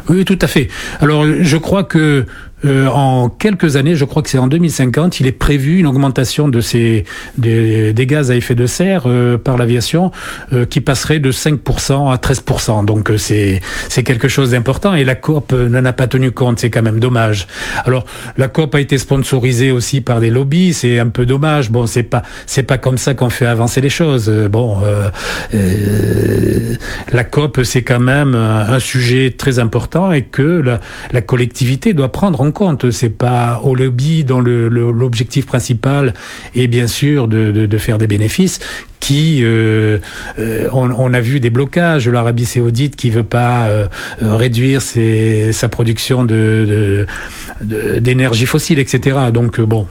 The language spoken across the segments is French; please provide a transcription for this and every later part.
Oui, tout à fait. Alors, je crois que en quelques années, je crois que c'est en 2050, il est prévu une augmentation des gaz à effet de serre par l'aviation qui passerait de 5% à 13%. Donc c'est quelque chose d'important et la COP n'en a pas tenu compte, c'est quand même dommage. Alors la COP a été sponsorisée aussi par des lobbies, c'est un peu dommage. Bon, c'est pas comme ça qu'on fait avancer les choses. La COP c'est quand même un sujet très important et que la collectivité doit prendre en compte. C'est pas au lobby dont l'objectif principal est bien sûr de faire des bénéfices on a vu des blocages. L'Arabie Saoudite qui veut pas réduire sa production d'énergie fossile, etc. Donc bon.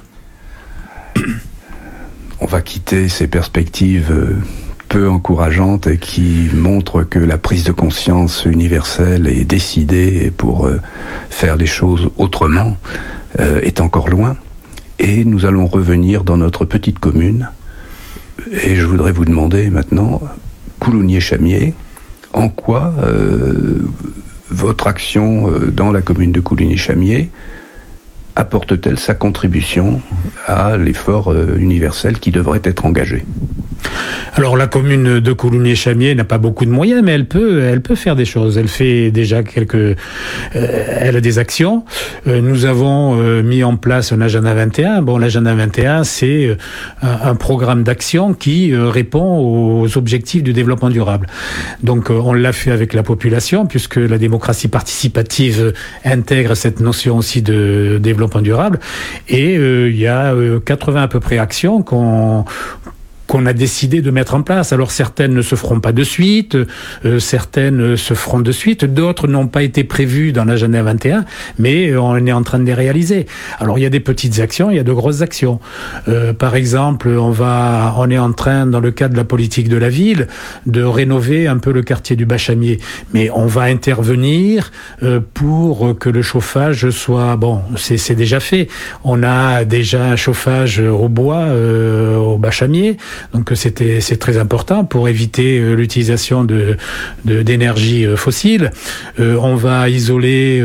On va quitter ces perspectives peu encourageante et qui montre que la prise de conscience universelle est décidée pour faire les choses autrement est encore loin. Et nous allons revenir dans notre petite commune. Et je voudrais vous demander maintenant, Coulognier-Chamiers, en quoi votre action dans la commune de Coulognier-Chamiers apporte-t-elle sa contribution à l'effort universel qui devrait être engagé ? Alors la commune de Coulognier-Chamiers n'a pas beaucoup de moyens, mais elle peut faire des choses. Elle fait déjà elle a des actions. Nous avons mis en place un agenda 21. Bon, l'agenda 21, c'est un programme d'action qui répond aux objectifs du développement durable. Donc on l'a fait avec la population, puisque la démocratie participative intègre cette notion aussi de développement durable. Et il y a 80 à peu près actions qu'on a décidé de mettre en place. Alors certaines ne se feront pas de suite, certaines se feront de suite, d'autres n'ont pas été prévues dans l'agenda 21, mais on est en train de les réaliser. Alors il y a des petites actions, il y a de grosses actions. Par exemple, on est en train, dans le cadre de la politique de la ville, de rénover un peu le quartier du Bas-Chamiers, mais on va intervenir pour que le chauffage soit... Bon, c'est déjà fait. On a déjà un chauffage au bois au Bas-Chamiers. Donc c'est très important pour éviter l'utilisation d'énergie fossile. On va isoler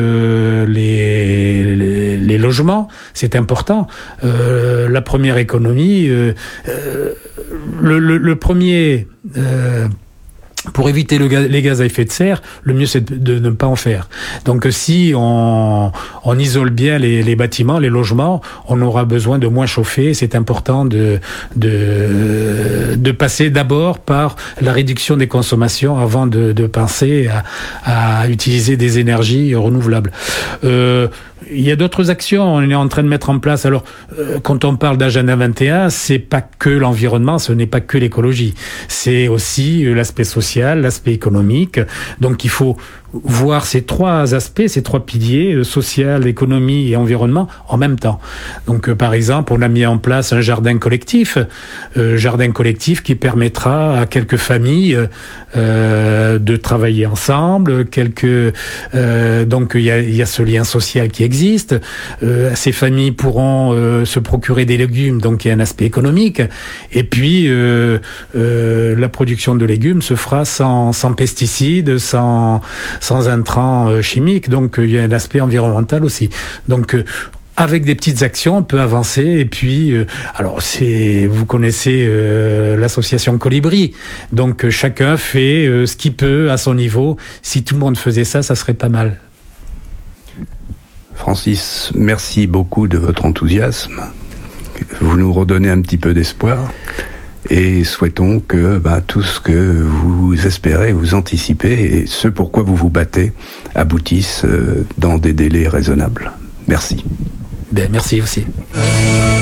les logements, c'est important. La première économie, le premier... pour éviter les gaz à effet de serre, le mieux c'est de ne pas en faire. Donc si on isole bien les bâtiments, les logements, on aura besoin de moins chauffer. C'est important de passer d'abord par la réduction des consommations avant de penser à utiliser des énergies renouvelables. Il y a d'autres actions, on est en train de mettre en place. Alors, quand on parle d'agenda 21, c'est pas que l'environnement, ce n'est pas que l'écologie. C'est aussi l'aspect social, l'aspect économique. Donc, il faut voir ces trois aspects, ces trois piliers, social, économie et environnement, en même temps. Donc, par exemple, on a mis en place un jardin collectif qui permettra à quelques familles de travailler ensemble. Donc, il y a ce lien social qui existe. Ces familles pourront se procurer des légumes, donc il y a un aspect économique. Et puis, la production de légumes se fera sans pesticides, sans intrants chimiques, donc il y a un aspect environnemental aussi. Donc avec des petites actions, on peut avancer. Et puis, vous connaissez l'association Colibri. Donc chacun fait ce qu'il peut à son niveau. Si tout le monde faisait ça, ça serait pas mal. Francis, merci beaucoup de votre enthousiasme. Vous nous redonnez un petit peu d'espoir. Et souhaitons que tout ce que vous espérez, vous anticipez et ce pourquoi vous vous battez aboutisse dans des délais raisonnables. Merci. Merci aussi.